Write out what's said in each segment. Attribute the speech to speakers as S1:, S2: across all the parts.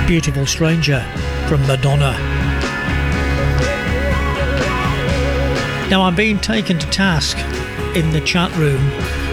S1: Beautiful Stranger from Madonna. Now I'm being taken to task in the chat room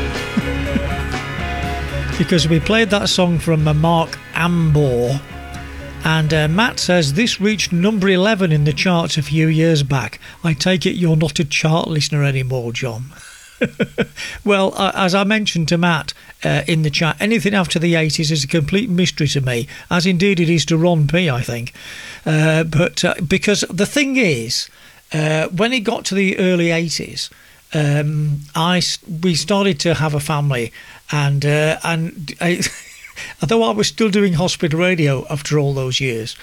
S1: because we played that song from Mark Ambor, and Matt says this reached number 11 in the charts a few years back. I take it you're not a chart listener anymore, John. Well, as I mentioned to Matt in the chat, anything after the 80s is a complete mystery to me, as indeed it is to Ron P, I think. But because the thing is, when it got to the early 80s, we started to have a family, and although I was still doing hospital radio after all those years,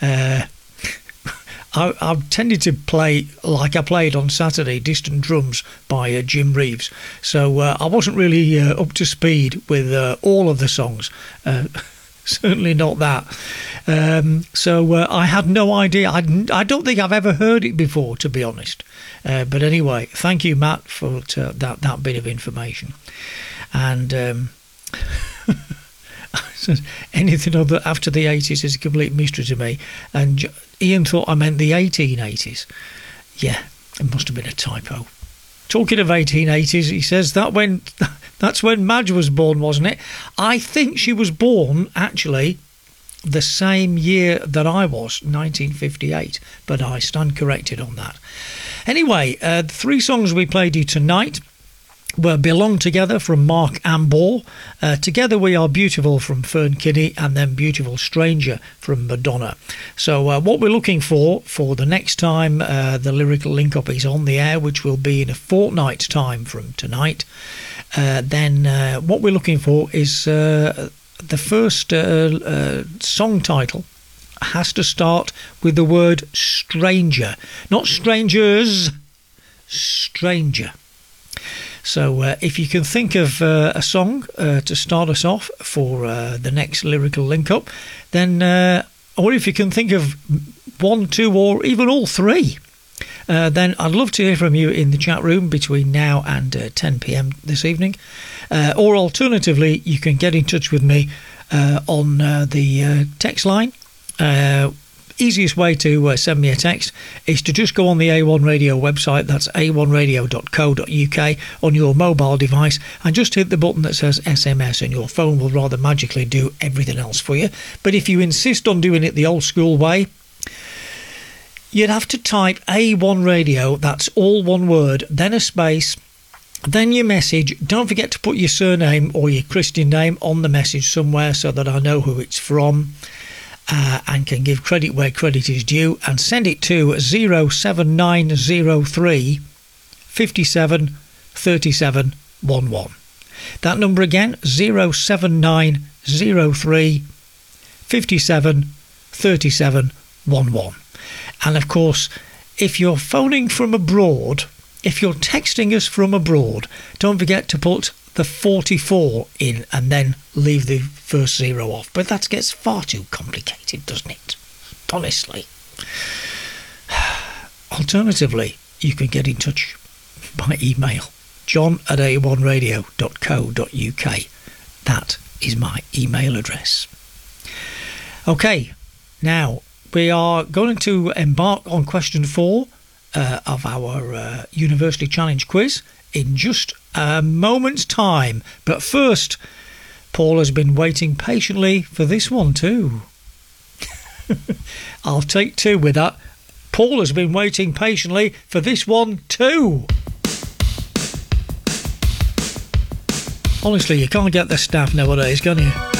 S1: I've tended to play, like I played on Saturday, Distant Drums by Jim Reeves. So I wasn't really up to speed with all of the songs. Certainly not that. So I had no idea. I don't think I've ever heard it before, to be honest. But anyway, thank you, Matt, for that bit of information. And anything other after the 80s is a complete mystery to me. And Ian thought I meant the 1880s. Yeah, it must have been a typo. Talking of 1880s, he says that's when Madge was born, wasn't it? I think she was born, actually, the same year that I was, 1958, but I stand corrected on that. Anyway, the three songs we played you tonight were Belong Together from Mark Ambor, Together We Are Beautiful from Fern Kinney, and then Beautiful Stranger from Madonna. So what we're looking for the next time the Lyrical Link-Up is on the air, which will be in a fortnight's time from tonight, then what we're looking for is the first song title has to start with the word stranger. Not strangers, stranger. So if you can think of a song to start us off for the next Lyrical Link-Up, then, or if you can think of one, two, or even all three, then I'd love to hear from you in the chat room between now and 10 p.m. this evening. Or alternatively, you can get in touch with me on the text line. Easiest way to send me a text is to just go on the A1 Radio website. That's a1radio.co.uk on your mobile device, and just hit the button that says SMS, and your phone will rather magically do everything else for you. But if you insist on doing it the old school way, you'd have to type A1 Radio, that's all one word, then a space, then your message. Don't forget to put your surname or your Christian name on the message somewhere so that I know who it's from. And can give credit where credit is due, and send it to 07903 57 37 11. That number again, 07903 57 37 11. And of course, if you're phoning from abroad, if you're texting us from abroad, don't forget to put the 44 in and then leave the first zero off. But that gets far too complicated, doesn't it? Honestly. Alternatively, you can get in touch by email, john@a1radio.co.uk. That is my email address. Okay, now we are going to embark on question 4 of our University Challenge quiz in just a moment's time. But first, Paul has been waiting patiently for this one too. I'll take two with that. Paul has been waiting patiently for this one too. Honestly, you can't get the staff nowadays, can you?